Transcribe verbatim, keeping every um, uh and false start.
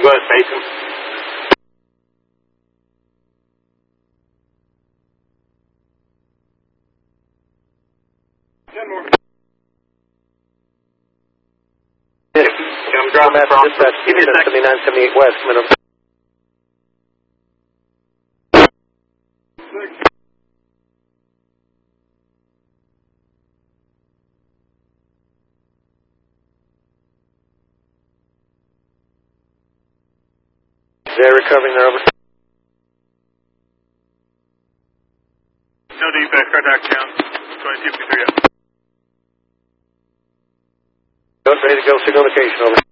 West, Mason. I'm dropping from dispatch. Give me a second. seventy-nine seventy-eight West. Come in. They're recovering. They're over. No defects. Contact down. twenty-two fifty-three. Ready to go. Signal location. Over.